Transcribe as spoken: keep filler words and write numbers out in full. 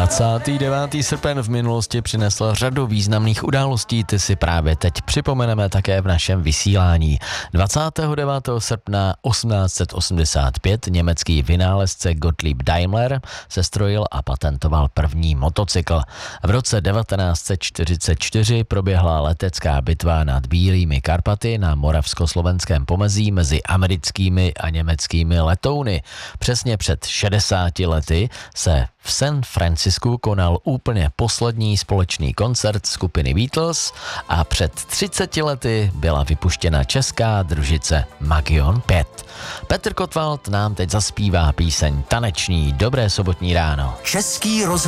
dvacátého devátého srpen v minulosti přinesl řadu významných událostí, ty si právě teď připomeneme také v našem vysílání. dvacátého devátého srpna osmnáct set osmdesát pět německý vynálezce Gottlieb Daimler sestrojil a patentoval první motocykl. V roce devatenáct set čtyřicet čtyři proběhla letecká bitva nad Bílými Karpaty na moravskoslovenském pomezí mezi americkými a německými letouny. Přesně před šedesáti lety se v San Francisku konal úplně poslední společný koncert skupiny Beatles a před třiceti lety byla vypuštěna česká družice Magion pět. Petr Kotwald nám teď zaspívá píseň taneční. Dobré sobotní ráno. Český roz